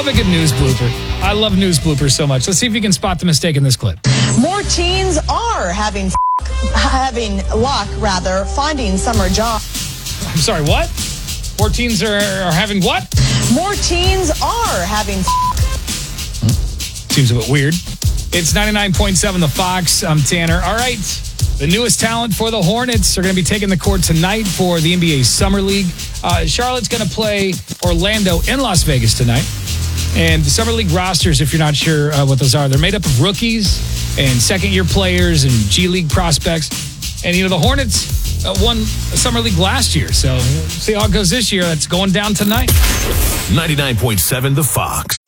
love a good news blooper. I love news bloopers so much. Let's see if you can spot the mistake in this clip. More teens are having luck, finding summer jobs. I'm sorry, what? More teens are having what? More teens are having Seems a bit weird. It's 99.7 The Fox. I'm Tanner. All right. The newest talent for the Hornets are going to be taking the court tonight for the NBA Summer League. Charlotte's going to play Orlando in Las Vegas tonight. And the Summer League rosters, if you're not sure what those are, they're made up of rookies and second-year players and G League prospects. And, the Hornets won the Summer League last year. So we'll see how it goes this year. That's going down tonight. 99.7 The Fox.